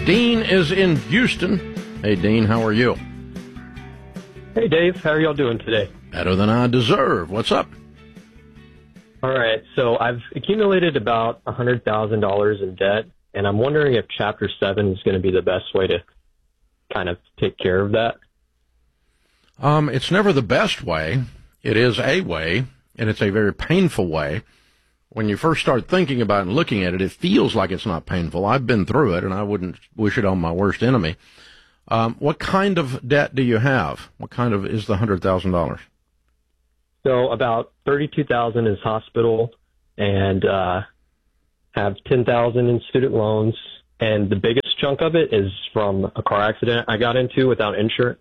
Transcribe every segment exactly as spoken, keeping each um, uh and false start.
Dean is in Houston. Hey, Dean, how are you? Hey, Dave. How are y'all doing today? Better than I deserve. What's up? All right. So I've accumulated about one hundred thousand dollars in debt, and I'm wondering if Chapter seven is going to be the best way to kind of take care of that. Um, it's never the best way. It is a way, and it's a very painful way. When you first start thinking about it and looking at it, it feels like it's not painful. I've been through it, and I wouldn't wish it on my worst enemy. Um, what kind of debt do you have? What kind of is the one hundred thousand dollars? So about thirty-two thousand dollars is hospital, and uh, have ten thousand dollars in student loans. And the biggest chunk of it is from a car accident I got into without insurance.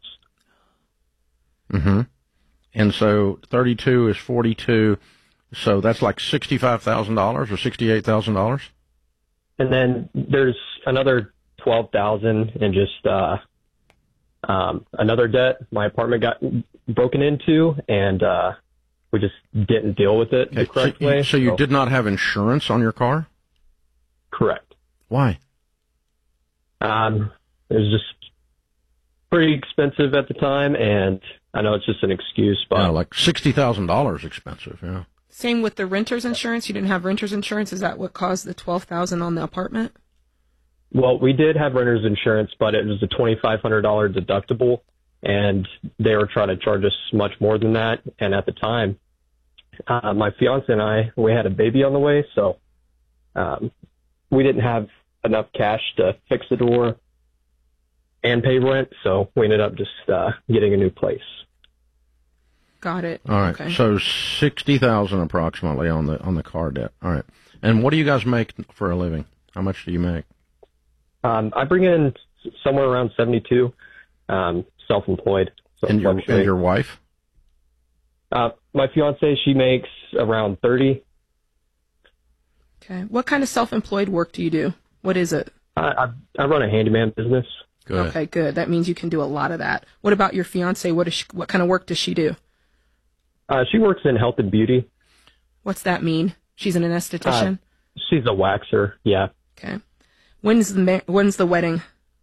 Mm-hmm. And so thirty-two is forty-two. So that's like sixty-five thousand dollars or sixty-eight thousand dollars? And then there's another twelve thousand dollars in just uh, um, another debt. My apartment got broken into, and uh, we just didn't deal with it the Okay, correct so you, way. So you so. did not have insurance on your car? Correct. Why? Um, it was just pretty expensive at the time, and I know it's just an excuse, but Yeah, like sixty thousand dollars expensive, yeah. Same with the renter's insurance. You didn't have renter's insurance. Is that what caused the twelve thousand dollars on the apartment? well, we did have renter's insurance, but it was a twenty-five hundred dollars deductible, and they were trying to charge us much more than that. And at the time, uh, my fiance and I, we had a baby on the way, so um, we didn't have enough cash to fix the door and pay rent, so we ended up just uh, getting a new place. Got it. All right. Okay. So sixty thousand approximately on the on the car debt. All right. And what do you guys make for a living? How much do you make? Um, I bring in somewhere around seventy-two, um, self-employed. So And your and your wife? Uh, my fiance, she makes around thirty. Okay. What kind of self-employed work do you do? What is it? I, I, I run a handyman business. Good. Okay, good. That means you can do a lot of that. What about your fiance? What is she, what kind of work does she do? Uh, she works in health and beauty. What's that mean? She's an anesthetician? Uh, she's a waxer, yeah. Okay. When's the ma- when's the wedding?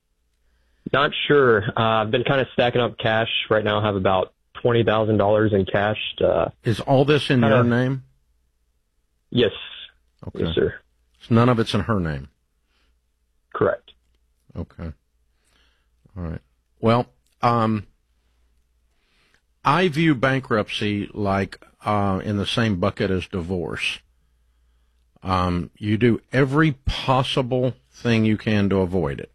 Not sure. Uh, I've been kind of stacking up cash. Right now I have about twenty thousand dollars in cash. To, Is all this in kinda, your name? Yes. Okay. Yes, sir. So none of it's in her name? Correct. Okay. All right. Well, um, I view bankruptcy like uh, in the same bucket as divorce. Um, you do every possible thing you can to avoid it.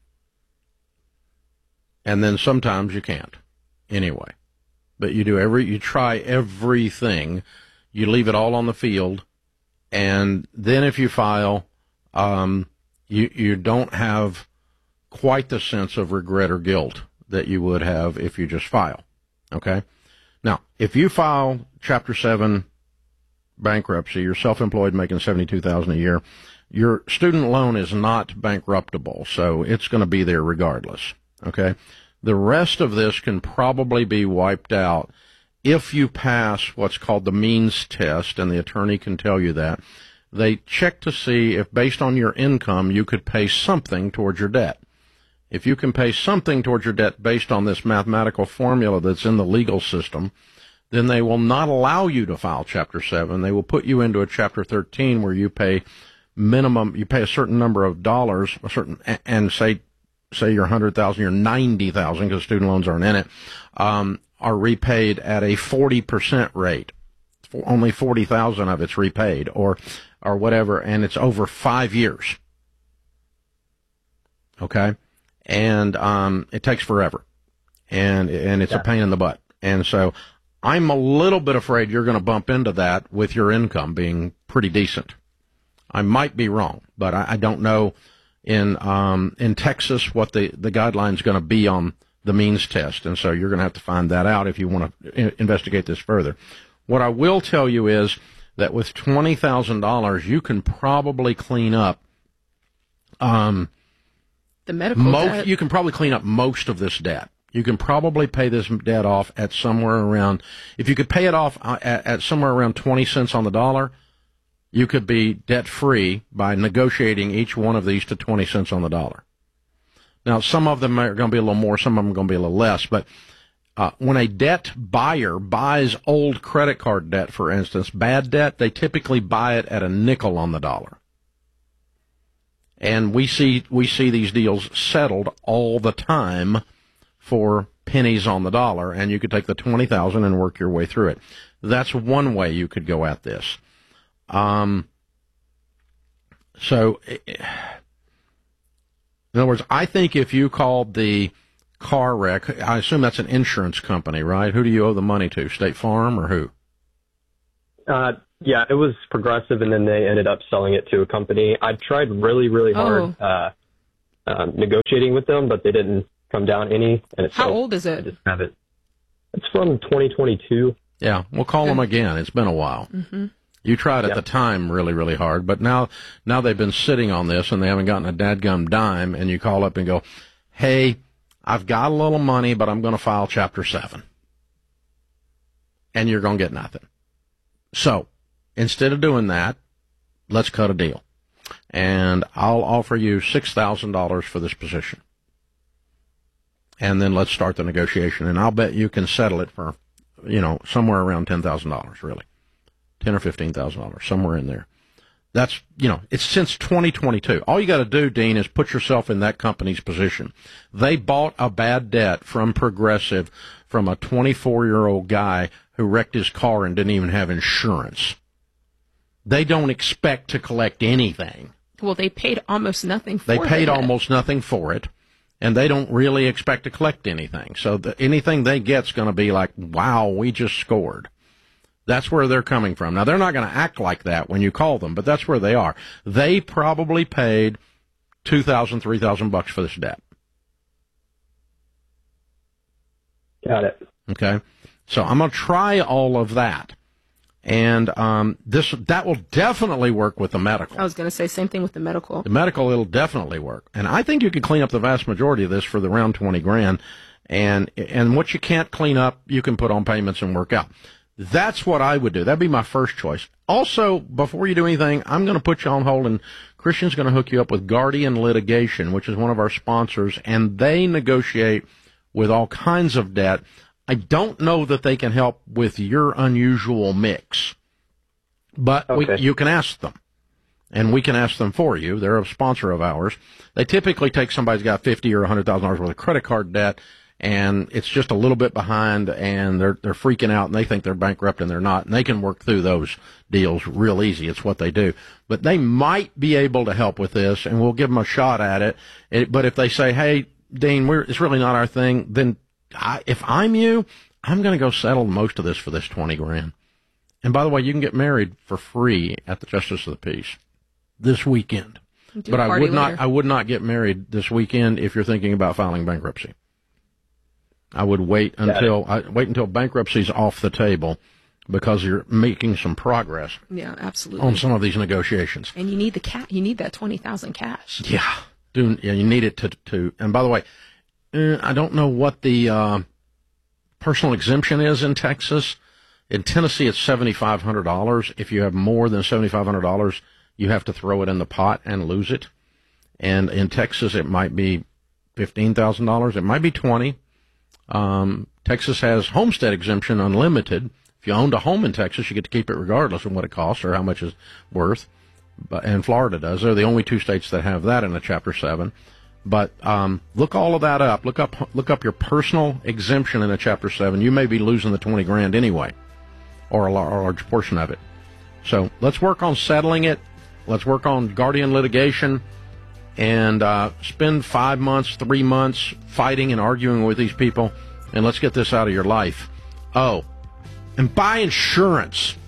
And then sometimes you can't anyway. But you do every, you try everything. You leave it all on the field. And then if you file, um, you, you don't have quite the sense of regret or guilt that you would have if you just file. Okay? Now, if you file Chapter seven bankruptcy, you're self-employed making seventy-two thousand dollars a year, your student loan is not bankruptable, so it's going to be there regardless. Okay? The rest of this can probably be wiped out if you pass what's called the means test, and the attorney can tell you that. They check to see if, based on your income, you could pay something towards your debt. If you can pay something towards your debt based on this mathematical formula that's in the legal system, then they will not allow you to file Chapter seven. They will put you into a Chapter thirteen where you pay minimum, you pay a certain number of dollars, a certain, and say, say you're one hundred thousand dollars, you're ninety thousand dollars because student loans aren't in it, um, are repaid at a forty percent rate. Only forty thousand dollars of it's repaid, or, or whatever, and it's over five years. Okay? And um, it takes forever, and and it's yeah. a pain in the butt. And so I'm a little bit afraid you're going to bump into that with your income being pretty decent. I might be wrong, but I, I don't know in um, in Texas what the, the guideline is going to be on the means test, and so you're going to have to find that out if you want to investigate this further. What I will tell you is that with twenty thousand dollars, you can probably clean up um, the medical most, debt. You can probably clean up most of this debt. You can probably pay this debt off at somewhere around, if you could pay it off at, at somewhere around twenty cents on the dollar, you could be debt-free by negotiating each one of these to twenty cents on the dollar. Now, some of them are going to be a little more, some of them are going to be a little less, but uh, when a debt buyer buys old credit card debt, for instance, bad debt, they typically buy it at a nickel on the dollar. And we see we see these deals settled all the time for pennies on the dollar, and you could take the twenty thousand dollars and work your way through it. That's one way you could go at this. Um, so, in other words, I think if you called the car wreck, I assume that's an insurance company, right? Who do you owe the money to? State Farm or who? Uh, yeah, it was Progressive, and then they ended up selling it to a company. I tried really, really hard Oh. uh, uh, negotiating with them, but they didn't come down any. And it's How so old is I it? just have it. It's from twenty twenty-two. Yeah, we'll call them again. It's been a while. Mm-hmm. You tried at Yep. the time really, really hard, but now now they've been sitting on this and they haven't gotten a dadgum dime, and you call up and go, hey, I've got a little money, but I'm going to file Chapter seven. And you're going to get nothing. So, instead of doing that, let's cut a deal. And I'll offer you six thousand dollars for this position. And then let's start the negotiation. And I'll bet you can settle it for, you know, somewhere around ten thousand dollars, really. ten or fifteen thousand dollars, somewhere in there. That's, you know, it's since twenty twenty-two. All you got to do, Dean, is put yourself in that company's position. They bought a bad debt from Progressive from a twenty-four-year-old guy who wrecked his car and didn't even have insurance. They don't expect to collect anything. Well, they paid almost nothing for They paid the debt. almost nothing for it, and they don't really expect to collect anything. So the, anything they get's going to be like, wow, we just scored. That's where they're coming from. Now, they're not going to act like that when you call them, but that's where they are. They probably paid two thousand, three thousand bucks for this debt. Got it. Okay? So I'm going to try all of that. And um, this that will definitely work with the medical. I was going to say same thing with the medical. The medical, it'll definitely work. And I think you can clean up the vast majority of this for the around twenty grand. And and what you can't clean up, you can put on payments and work out. That's what I would do. That'd be my first choice. Also, before you do anything, I'm going to put you on hold, and Christian's going to hook you up with Guardian Litigation, which is one of our sponsors, and they negotiate with all kinds of debt. I don't know that they can help with your unusual mix, but Okay. we, you can ask them, and we can ask them for you. They're a sponsor of ours. They typically take somebody who's got fifty thousand dollars or one hundred thousand dollars worth of credit card debt, and it's just a little bit behind, and they're they're freaking out, and they think they're bankrupt, and they're not, and they can work through those deals real easy. It's what they do. But they might be able to help with this, and we'll give them a shot at it. it but if they say, hey, Dean, we're, it's really not our thing, then I, if I'm you, I'm going to go settle most of this for this twenty grand. And by the way, you can get married for free at the Justice of the Peace this weekend. Do But a I party would not, later. I would not get married this weekend if you're thinking about filing bankruptcy. I would wait until I wait until bankruptcy's off the table, because you're making some progress Yeah, absolutely. on some of these negotiations. And you need the cat. You need that twenty thousand cash. Yeah, do yeah, you need it to to. And by the way, uh, I don't know what the uh, personal exemption is in Texas. In Tennessee, it's seventy five hundred dollars. If you have more than seventy five hundred dollars, you have to throw it in the pot and lose it. And in Texas, it might be fifteen thousand dollars. It might be twenty. Um, Texas has homestead exemption unlimited. If you owned a home in Texas, you get to keep it regardless of what it costs or how much it's worth. But, and Florida does. They're the only two states that have that in a Chapter seven. But um, look all of that up. Look up look up your personal exemption in a Chapter seven. You may be losing the twenty grand anyway, or a large portion of it. So let's work on settling it. Let's work on Guardian Litigation, and uh, spend five months, three months fighting and arguing with these people, and let's get this out of your life. Oh, and buy insurance.